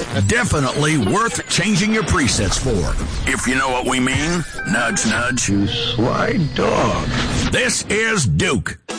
Definitely worth changing your presets for. If you know what we mean. Nudge, nudge. You sly dog. This is Duke.